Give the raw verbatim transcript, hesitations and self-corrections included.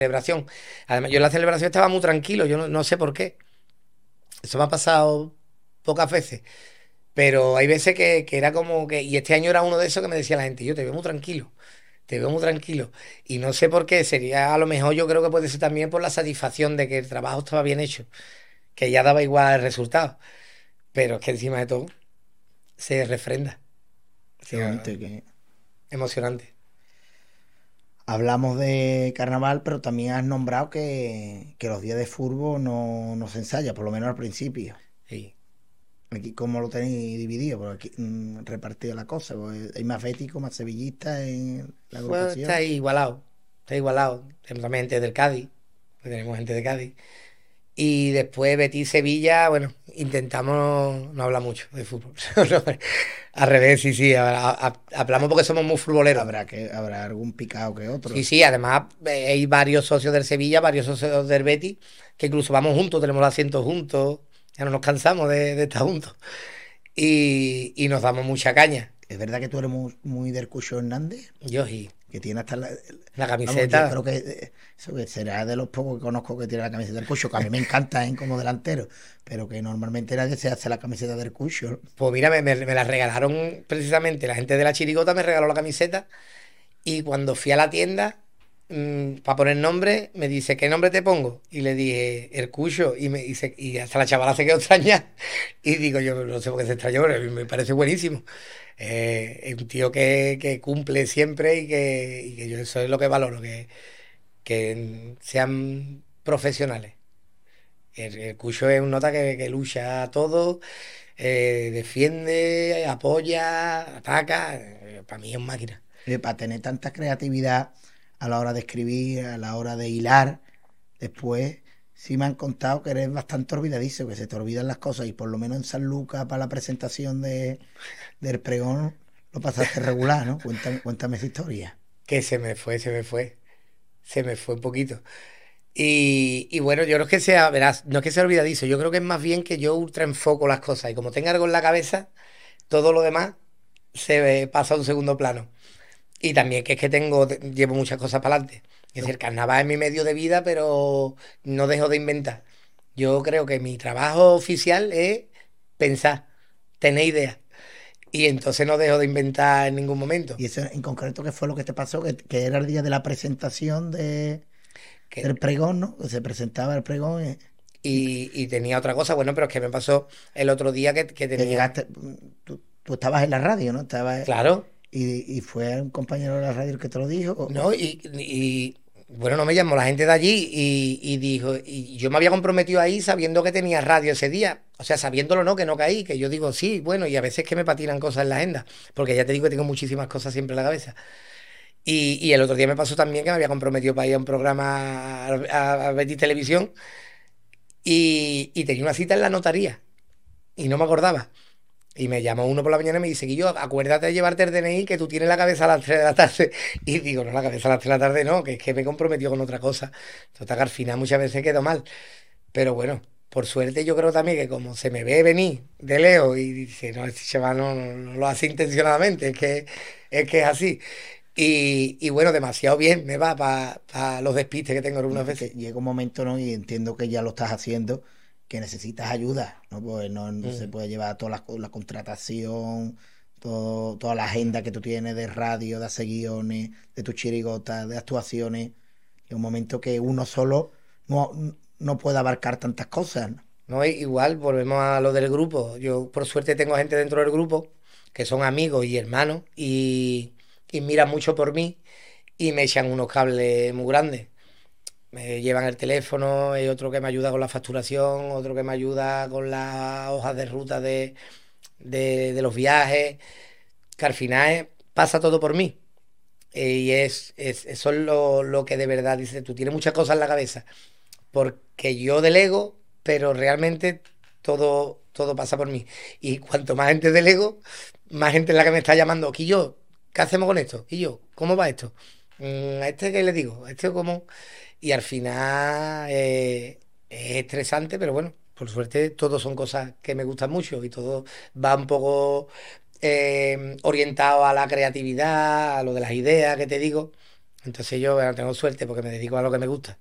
celebración. Además, yo en la celebración estaba muy tranquilo, yo no, no sé por qué. Eso me ha pasado pocas veces. Pero hay veces que, que era como que. Y este año era uno de esos que me decía la gente, yo te veo muy tranquilo, te veo muy tranquilo. Y no sé por qué, sería a lo mejor yo creo que puede ser también por la satisfacción de que el trabajo estaba bien hecho, que ya daba igual el resultado. Pero es que encima de todo se refrenda. O Qué bonito sea, y que emocionante. hablamos de carnaval, pero también has nombrado que, que los días de fútbol no, no se ensaya, por lo menos al principio. Sí. Aquí, ¿cómo lo tenéis dividido? Porque aquí mm, repartido la cosa. Pues, hay más bético, más sevillista en la Pues está agrupación. ahí igualado. Está igualado. Tenemos también gente del Cádiz. Pues tenemos gente de Cádiz. Y después Betis Sevilla, bueno, intentamos no hablar mucho de fútbol. No, al revés, sí, sí. a- a- hablamos porque somos muy futboleros. Habrá que habrá algún picado que otro. Sí, sí, además eh, hay varios socios del Sevilla, varios socios del Betis, que incluso vamos juntos, tenemos los asientos juntos, ya no nos cansamos de, de estar juntos. Y, y nos damos mucha caña. Es verdad que tú eres muy, muy del Cucho Hernández, Yo y que tiene hasta la. la Vamos, yo camiseta. creo que eh, eso que será de los pocos que conozco que tiene la camiseta del Cucho, que a mí me encanta ¿eh? Como delantero, pero que normalmente nadie se hace la camiseta del Cucho. Pues mira, me, me, me la regalaron precisamente, la gente de la Chirigota me regaló la camiseta y cuando fui a la tienda para poner nombre, me dice, ¿qué nombre te pongo? Y le dije, Hercullo, y, me dice, y hasta la chavala se quedó extraña. Y digo, yo no sé por qué se extrañó, pero a mí me parece buenísimo. Eh, es un tío que, que cumple siempre y que, y que yo eso es lo que valoro, que, que sean profesionales. El, el Cucho es un nota que, que lucha a todo, eh, defiende, apoya, ataca. Eh, para mí es un máquina. Eh, para tener tanta creatividad a la hora de escribir, a la hora de hilar, después sí me han contado que eres bastante olvidadizo, que se te olvidan las cosas y por lo menos en San Lucas para la presentación de, del pregón lo pasaste regular, ¿no? Cuéntame, cuéntame esa historia. Que se me fue, se me fue, se me fue un poquito. Y, y bueno, yo no es que sea, verás, no es que sea olvidadizo, yo creo que es más bien que yo ultra enfoco las cosas y como tenga algo en la cabeza, todo lo demás se pasa a un segundo plano. Y también que es que tengo, llevo muchas cosas para adelante. Es Lo- decir, carnaval es mi medio de vida, pero no dejo de inventar. Yo creo que mi trabajo oficial es pensar, tener ideas. Y entonces no dejo de inventar en ningún momento. y eso en concreto, ¿qué fue lo que te pasó? Que, que era el día de la presentación de, Que, del pregón, ¿no? Que se presentaba el pregón eh, y que, y, y tenía otra cosa, bueno, pero es que me pasó el otro día que, que que tenía, llegaste, tú, tú estabas en la radio, ¿no? Estabas, claro, y, y fue un compañero de la radio el que te lo dijo. O- ¿no? Y, y, bueno, no me llamó la gente de allí y, y dijo, y yo me había comprometido ahí sabiendo que tenía radio ese día, o sea, sabiéndolo no, que no caí, que yo digo, sí, bueno, y a veces que me patinan cosas en la agenda, porque ya te digo que tengo muchísimas cosas siempre en la cabeza. Y, y el otro día me pasó también que me había comprometido para ir a un programa a, a, a Betis Televisión y, y tenía una cita en la notaría y no me acordaba. Y me llamó uno por la mañana y me dice, Guillo, acuérdate de llevarte el D N I que tú tienes la cabeza a las tres de la tarde. Y digo, no, la cabeza a las tres de la tarde no, que es que me comprometió con otra cosa. Total, que al final muchas veces quedo mal. Pero bueno, por suerte yo creo también que como se me ve venir de lejos y dice, no, este chaval no, no- no lo hace intencionadamente, es que es que es así. Y, y bueno, demasiado bien me va para los despistes que tengo algunas No, y que veces. llega un momento, ¿no? Y entiendo que ya lo estás haciendo, que necesitas ayuda, ¿no? Pues no, no se Mm. puede llevar toda la, la contratación, todo, toda la agenda que tú tienes de radio, de hacer guiones, de tus chirigotas, de actuaciones. Llega un momento que uno solo no, no puede abarcar tantas cosas, ¿no? No, i- igual volvemos a lo del grupo. Yo por suerte tengo gente dentro del grupo que son amigos y hermanos y, y miran mucho por mí y me echan unos cables muy grandes. Me llevan el teléfono, hay otro que me ayuda con la facturación, otro que me ayuda con las hojas de ruta de, de, de los viajes, que al final es- pasa todo por mí. Eh, y es, es- eso es lo, lo que de verdad dice, tú tienes muchas cosas en la cabeza porque yo delego, pero realmente todo, todo pasa por mí. Y cuanto más gente delego, más gente es la que me está llamando. ¿Y yo? ¿Qué hacemos con esto? ¿Y yo? ¿Cómo va esto? Mm, ¿A este qué le digo? ¿A este cómo? Y al final eh, es estresante, pero bueno, por suerte todo son cosas que me gustan mucho y todo va un poco eh, orientado a la creatividad, a lo de las ideas que te digo. Entonces yo bueno, tengo suerte porque me dedico a lo que me gusta.